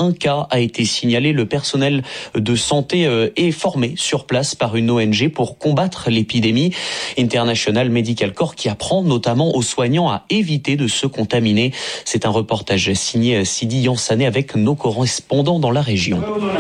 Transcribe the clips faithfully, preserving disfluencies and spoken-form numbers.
un cas a été signalé. Le personnel de santé est formé sur place par une O N G pour combattre l'épidémie. International Medical Corps qui apprend notamment aux soignants à éviter de se contaminer. C'est un reportage signé Sidi Yansané avec nos correspondants dans la région.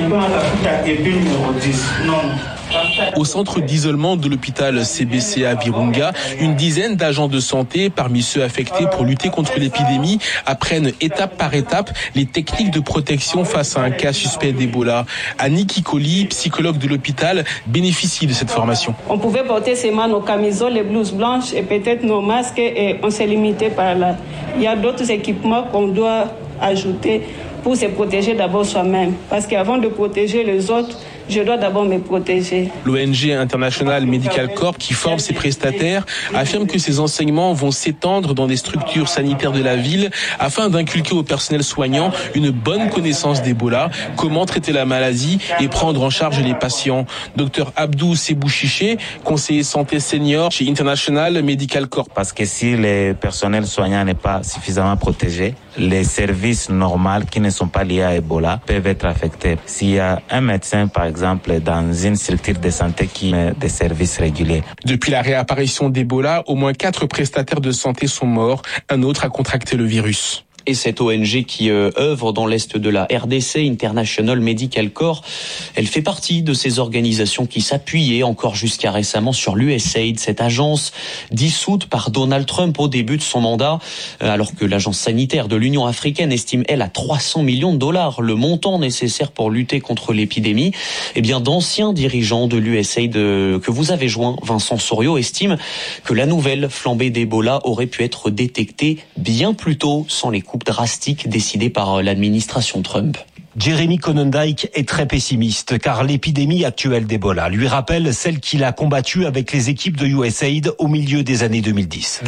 Au centre d'isolement de l'hôpital C B C A Virunga, une dizaine d'agents de santé, parmi ceux affectés pour lutter contre l'épidémie, apprennent étape par étape les techniques de protection face à un cas suspect d'Ebola. Annie Kikoli, psychologue de l'hôpital, bénéficie de cette formation. On pouvait porter seulement nos camisoles, les blouses blanches et peut-être nos masques et on s'est limité par là. Il y a d'autres équipements qu'on doit ajouter pour se protéger d'abord soi-même. Parce qu'avant de protéger les autres, je dois d'abord me protéger. L'O N G International Medical Corps, qui forme ses prestataires, affirme que ces enseignements vont s'étendre dans des structures sanitaires de la ville afin d'inculquer au personnel soignant une bonne connaissance d'Ebola, comment traiter la maladie et prendre en charge les patients. Docteur Abdou Sebouchiché, conseiller santé senior chez International Medical Corps. Parce que si le personnel soignant n'est pas suffisamment protégé, les services normaux qui ne sont pas liés à Ebola peuvent être affectés. S'il y a un médecin, par exemple, dans une structure de santé qui met des services réguliers. Depuis la réapparition d'Ebola, au moins quatre prestataires de santé sont morts. Un autre a contracté le virus. Et cette O N G qui euh, œuvre dans l'est de la R D C, International Medical Corps, elle fait partie de ces organisations qui s'appuyaient encore jusqu'à récemment sur l'U S A I D, cette agence dissoute par Donald Trump au début de son mandat, euh, alors que l'agence sanitaire de l'Union africaine estime, elle, à trois cents millions de dollars le montant nécessaire pour lutter contre l'épidémie. Eh bien, d'anciens dirigeants de l'U S A I D euh, que vous avez joints, Vincent Souriau, estiment que la nouvelle flambée d'Ebola aurait pu être détectée bien plus tôt sans les coups drastique décidé par l'administration Trump. Jeremy Konyndyk est très pessimiste car l'épidémie actuelle d'Ebola lui rappelle celle qu'il a combattue avec les équipes de U S A I D au milieu des années deux mille dix.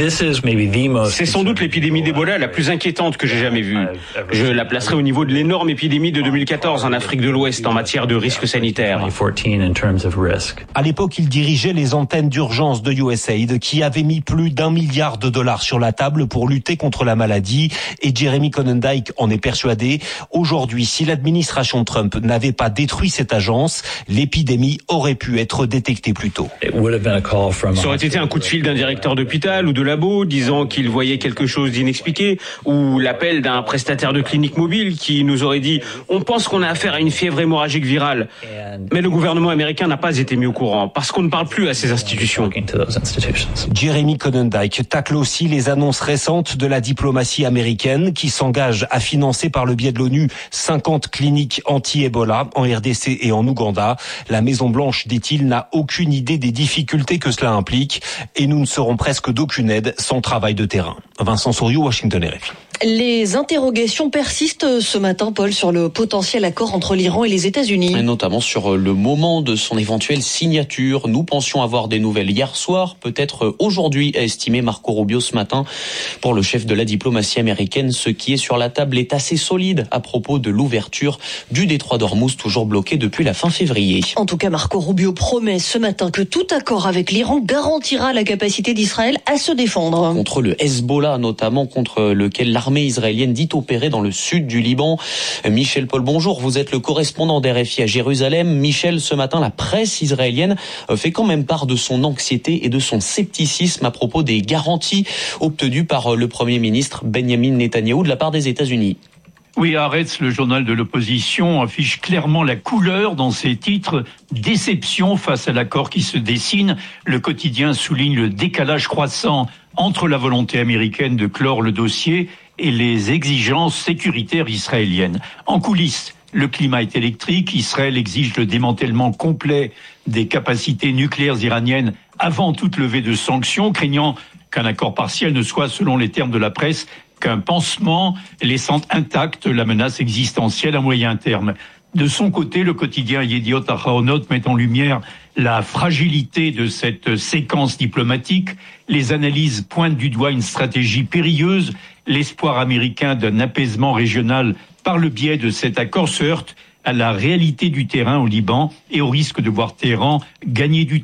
C'est sans doute l'épidémie d'Ebola la plus inquiétante que j'ai jamais vue. Je la placerai au niveau de l'énorme épidémie de deux mille quatorze en Afrique de l'Ouest en matière de risque sanitaire. À l'époque, il dirigeait les antennes d'urgence de U S A I D qui avaient mis plus d'un milliard de dollars sur la table pour lutter contre la maladie et Jeremy Konyndyk en est persuadé. Aujourd'hui, si la l'administration Trump n'avait pas détruit cette agence, l'épidémie aurait pu être détectée plus tôt. Ça aurait été un coup de fil d'un directeur d'hôpital ou de labo disant qu'il voyait quelque chose d'inexpliqué, ou l'appel d'un prestataire de clinique mobile qui nous aurait dit « On pense qu'on a affaire à une fièvre hémorragique virale ». Mais le gouvernement américain n'a pas été mis au courant parce qu'on ne parle plus à ces institutions. Jeremy Konyndyk tacle aussi les annonces récentes de la diplomatie américaine qui s'engage à financer par le biais de l'ONU cinquante cliniques anti-Ebola en R D C et en Ouganda. La Maison-Blanche, dit-il, n'a aucune idée des difficultés que cela implique et nous ne serons presque d'aucune aide sans travail de terrain. Vincent Souriau, Washington R F I. Les interrogations persistent ce matin, Paul, sur le potentiel accord entre l'Iran et les États-Unis. Et notamment sur le moment de son éventuelle signature. Nous pensions avoir des nouvelles hier soir, peut-être aujourd'hui, a estimé Marco Rubio ce matin. Pour le chef de la diplomatie américaine, ce qui est sur la table est assez solide à propos de l'ouverture du détroit d'Ormuz, toujours bloqué depuis la fin février. En tout cas, Marco Rubio promet ce matin que tout accord avec l'Iran garantira la capacité d'Israël à se défendre. Contre le Hezbollah, notamment, contre lequel l'armée israélienne dit opérer dans le sud du Liban. Michel Paul, bonjour. Vous êtes le correspondant d'R F I à Jérusalem. Michel, ce matin, la presse israélienne fait quand même part de son anxiété et de son scepticisme à propos des garanties obtenues par le Premier ministre Benjamin Netanyahou de la part des États-Unis. Oui, Haaretz, le journal de l'opposition, affiche clairement la couleur dans ses titres. Déception face à l'accord qui se dessine. Le quotidien souligne le décalage croissant entre la volonté américaine de clore le dossier et les exigences sécuritaires israéliennes. En coulisses, le climat est électrique. Israël exige le démantèlement complet des capacités nucléaires iraniennes avant toute levée de sanctions, craignant qu'un accord partiel ne soit, selon les termes de la presse, qu'un pansement laissant intacte la menace existentielle à moyen terme. De son côté, le quotidien Yediot Ahronot met en lumière la fragilité de cette séquence diplomatique. Les analyses pointent du doigt une stratégie périlleuse. L'espoir américain d'un apaisement régional par le biais de cet accord se heurte à la réalité du terrain au Liban et au risque de voir Téhéran gagner du